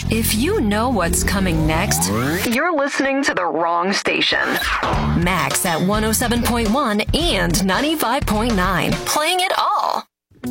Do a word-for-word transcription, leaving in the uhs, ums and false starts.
If you know what's coming next, you're listening to the wrong station. Max at one oh seven point one and ninety-five point nine, playing it all.